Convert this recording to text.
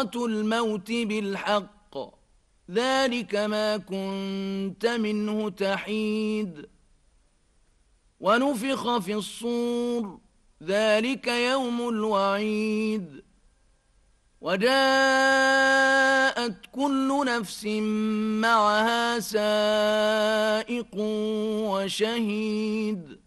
الموت بالحق ذلك ما كنت منه تحيد ونفخ في الصور ذلك يوم الوعيد وجاءت كل نفس معها سائق وشهيد